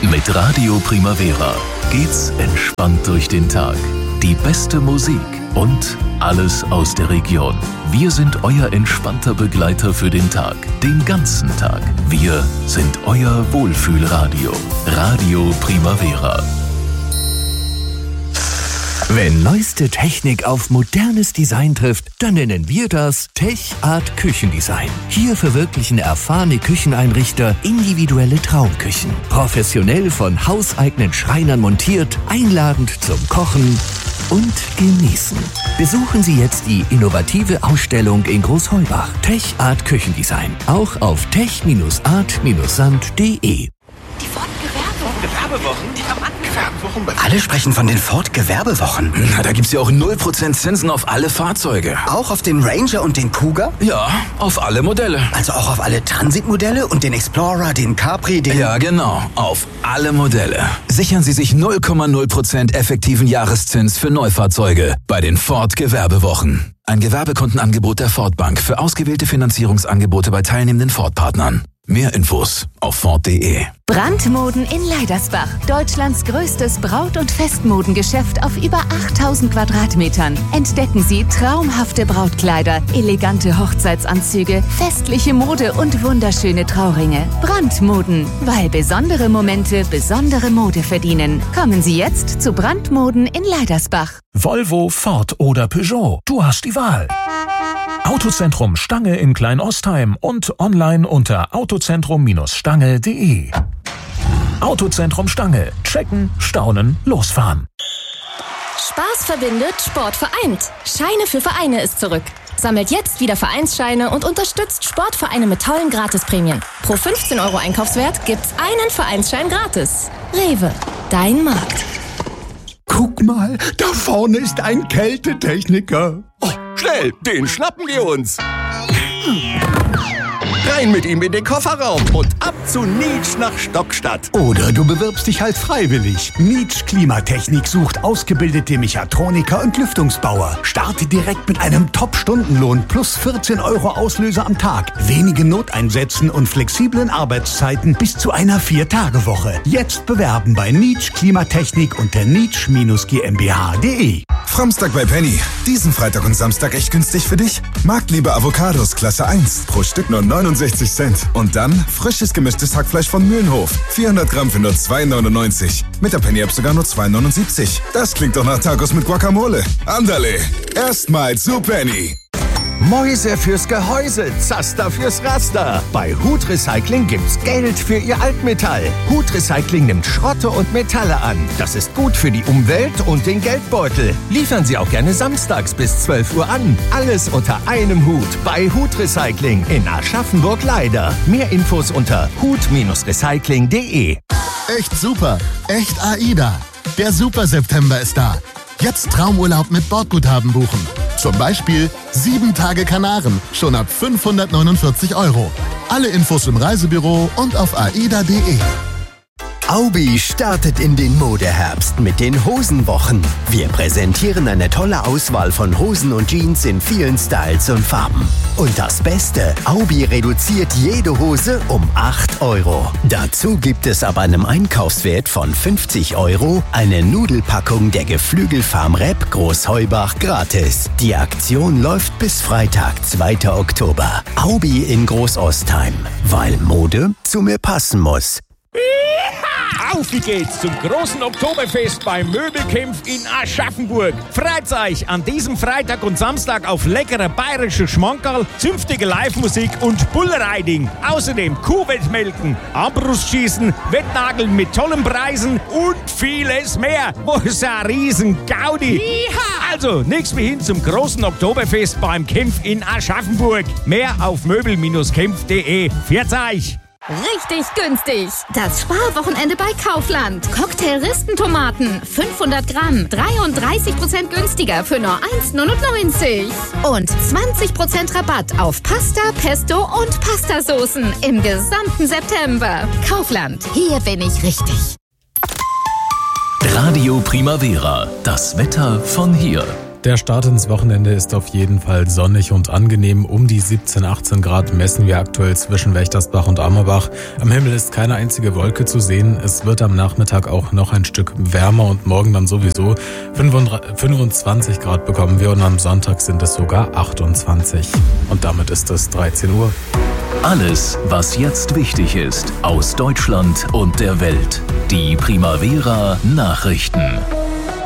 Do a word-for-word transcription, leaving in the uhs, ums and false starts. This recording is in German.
Mit Radio Primavera geht's entspannt durch den Tag. Die beste Musik und alles aus der Region. Wir sind euer entspannter Begleiter für den Tag, den ganzen Tag. Wir sind euer Wohlfühlradio. Radio Primavera. Wenn neueste Technik auf modernes Design trifft, dann nennen wir das Tech Art Küchendesign. Hier verwirklichen erfahrene Kücheneinrichter individuelle Traumküchen. Professionell von hauseigenen Schreinern montiert, einladend zum Kochen und Genießen. Besuchen Sie jetzt die innovative Ausstellung in Großheubach. Tech Art Küchendesign. Auch auf tech art sand punkt de. Die Ford Gewerbewochen, die haben angefangen. Alle sprechen von den Ford Gewerbewochen. Na, da gibt's ja auch null Prozent Zinsen auf alle Fahrzeuge. Auch auf den Ranger und den Kuga? Ja, auf alle Modelle. Also auch auf alle Transitmodelle und den Explorer, den Capri, den... Ja, genau, auf alle Modelle. Sichern Sie sich null Komma null Prozent effektiven Jahreszins für Neufahrzeuge bei den Ford Gewerbewochen. Ein Gewerbekundenangebot der Ford Bank für ausgewählte Finanzierungsangebote bei teilnehmenden Ford-Partnern. Mehr Infos auf ford punkt de. Brandmoden in Leidersbach. Deutschlands größtes Braut- und Festmodengeschäft auf über achttausend Quadratmetern. Entdecken Sie traumhafte Brautkleider, elegante Hochzeitsanzüge, festliche Mode und wunderschöne Trauringe. Brandmoden, weil besondere Momente besondere Mode verdienen. Kommen Sie jetzt zu Brandmoden in Leidersbach. Volvo, Ford oder Peugeot. Du hast die Wahl. Autozentrum Stange in Kleinostheim und online unter autozentrum Stange punkt de. Autozentrum Stange. Checken, staunen, losfahren. Spaß verbindet, Sport vereint. Scheine für Vereine ist zurück. Sammelt jetzt wieder Vereinsscheine und unterstützt Sportvereine mit tollen Gratisprämien. Pro fünfzehn Euro Einkaufswert gibt's einen Vereinsschein gratis. Rewe, dein Markt. Guck mal, da vorne ist ein Kältetechniker. Oh, schnell, den schnappen wir uns. Rein mit ihm in den Kofferraum und ab zu Nietsch nach Stockstadt. Oder du bewirbst dich halt freiwillig. Nietsch Klimatechnik sucht ausgebildete Mechatroniker und Lüftungsbauer. Starte direkt mit einem Top-Stundenlohn plus vierzehn Euro Auslöser am Tag. Wenige Noteinsätzen und flexiblen Arbeitszeiten bis zu einer Vier-Tage-Woche. Jetzt bewerben bei Nietsch Klimatechnik unter nietsch gmbh punkt de. Framstag bei Penny. Diesen Freitag und Samstag echt günstig für dich? Marktliebe Avocados Klasse eins. Pro Stück nur neunundsechzig Cent. Und dann frisches gemischtes Hackfleisch von Mühlenhof. vierhundert Gramm für nur zwei neunundneunzig. Mit der Penny-App sogar nur zwei neunundsiebzig. Das klingt doch nach Tacos mit Guacamole. Andale. Erstmal zu Penny. Mäuse fürs Gehäuse, Zaster fürs Raster. Bei Hut Recycling gibt's Geld für Ihr Altmetall. Hut Recycling nimmt Schrotte und Metalle an. Das ist gut für die Umwelt und den Geldbeutel. Liefern Sie auch gerne samstags bis zwölf Uhr an. Alles unter einem Hut bei Hut Recycling in Aschaffenburg-Leider. Mehr Infos unter hut recycling punkt de. Echt super, echt AIDA. Der Super September ist da. Jetzt Traumurlaub mit Bordguthaben buchen. Zum Beispiel sieben Tage Kanaren, schon ab fünfhundertneunundvierzig Euro. Alle Infos im Reisebüro und auf aida punkt de. Aubi startet in den Modeherbst mit den Hosenwochen. Wir präsentieren eine tolle Auswahl von Hosen und Jeans in vielen Styles und Farben. Und das Beste, Aubi reduziert jede Hose um acht Euro. Dazu gibt es ab einem Einkaufswert von fünfzig Euro eine Nudelpackung der Geflügelfarm Repp Großheubach gratis. Die Aktion läuft bis Freitag, zweiter Oktober. Aubi in Großostheim, weil Mode zu mir passen muss. Auf wie geht's zum großen Oktoberfest beim Möbelkämpf in Aschaffenburg. Freut euch an diesem Freitag und Samstag auf leckerer bayerischer Schmankerl, zünftige Live-Musik und Bullriding. Außerdem Kuhwettmelken, Armbrustschießen, Wettnageln mit tollen Preisen und vieles mehr. Wo ist ein riesen Gaudi? Yeeha! Also, nix wie hin zum großen Oktoberfest beim Kämpf in Aschaffenburg. Mehr auf möbel kämpf punkt de. Pfiat euch! Richtig günstig. Das Sparwochenende bei Kaufland. Cocktail-Ristentomaten, fünfhundert Gramm, dreiunddreißig Prozent günstiger für nur eins neunundneunzig. Und zwanzig Prozent Rabatt auf Pasta, Pesto und Pastasoßen im gesamten September. Kaufland, hier bin ich richtig. Radio Primavera, das Wetter von hier. Der Start ins Wochenende ist auf jeden Fall sonnig und angenehm. Um die siebzehn, achtzehn Grad messen wir aktuell zwischen Wächtersbach und Ammerbach. Am Himmel ist keine einzige Wolke zu sehen. Es wird am Nachmittag auch noch ein Stück wärmer und morgen dann sowieso fünfundzwanzig Grad bekommen wir und am Sonntag sind es sogar achtundzwanzig. Und damit ist es dreizehn Uhr. Alles, was jetzt wichtig ist, aus Deutschland und der Welt. Die Primavera Nachrichten.